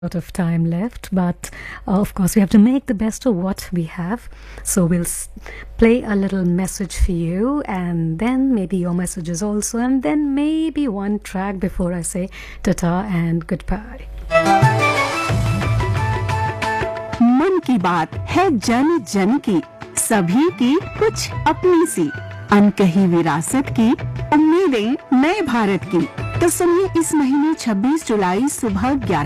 lot of time left, but of course, we have to make the best of what we have. So we'll play a little message for you, and then maybe your messages also, and then maybe one track before I say ta-ta and goodbye. मन की बात है जन जन की, सभी की कुछ अपनी सी, अनकही विरासत की, उम्मीदें नए भारत की। तो सुनिए इस महीने 26 जुलाई सुबह 11